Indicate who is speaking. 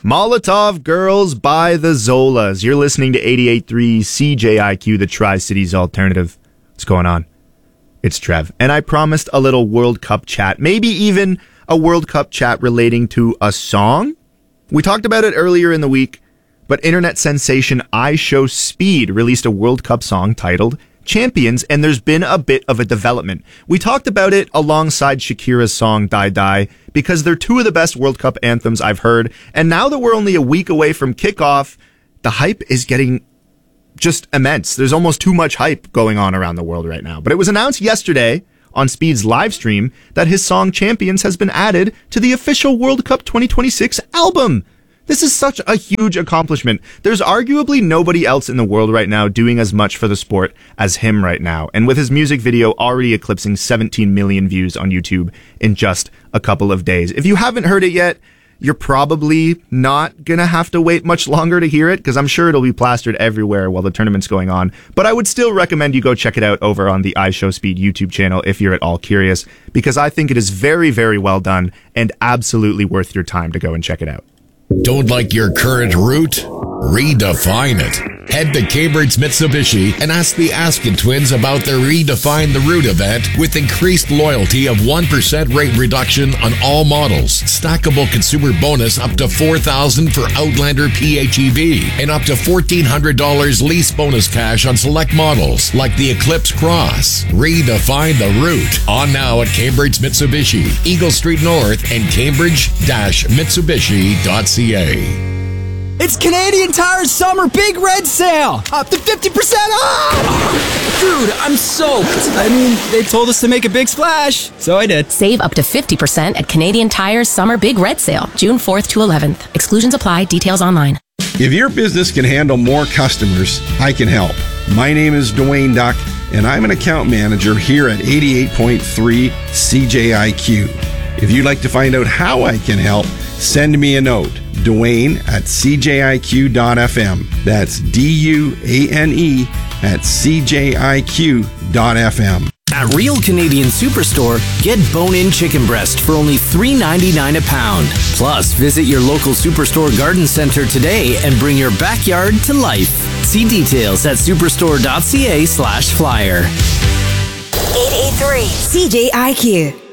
Speaker 1: Molotov Girls by the Zolas. You're listening to 88.3 CJIQ, the Tri-Cities Alternative. What's going on? It's Trev. And I promised a little World Cup chat, maybe even a World Cup chat relating to a song. We talked about it earlier in the week, but internet sensation IShowSpeed released a World Cup song titled Champions, and there's been a bit of a development. We talked about it alongside Shakira's song Die Die because they're two of the best World Cup anthems I've heard, and now that we're only a week away from kickoff, the hype is getting just immense. There's almost too much hype going on around the world right now. But it was announced yesterday on Speed's live stream that his song Champions has been added to the official World Cup 2026 album. This is such a huge accomplishment. There's arguably nobody else in the world right now doing as much for the sport as him right now. And with his music video already eclipsing 17 million views on YouTube in just a couple of days. If you haven't heard it yet, you're probably not gonna have to wait much longer to hear it, because I'm sure it'll be plastered everywhere while the tournament's going on. But I would still recommend you go check it out over on the IShowSpeed YouTube channel if you're at all curious, because I think it is very, very well done and absolutely worth your time to go and check it out.
Speaker 2: Don't like your current route? Redefine it. Head to Cambridge Mitsubishi and ask the Askin twins about their Redefine the Route event with increased loyalty of 1% rate reduction on all models. Stackable consumer bonus up to $4,000 for Outlander PHEV and up to $1,400 lease bonus cash on select models like the Eclipse Cross. Redefine the Route. On now at Cambridge Mitsubishi, Eagle Street North and Cambridge-Mitsubishi.ca.
Speaker 3: It's Canadian Tire's summer big red sale! Up to 50% off! Dude, I'm soaked. I mean, they told us to make a big splash, so I did.
Speaker 4: Save up to 50% at Canadian Tire's summer big red sale, June 4th to 11th. Exclusions apply. Details online.
Speaker 5: If your business can handle more customers, I can help. My name is Dwayne Duck, and I'm an account manager here at 88.3 CJIQ. If you'd like to find out how I can help, send me a note. Dwayne at CJIQ.FM. That's DUANE at CJIQ.FM.
Speaker 6: At Real Canadian Superstore, get bone-in chicken breast for only $3.99 a pound. Plus, visit your local Superstore garden center today and bring your backyard to life. See details at superstore.ca/flyer.
Speaker 7: 88.3 CJIQ.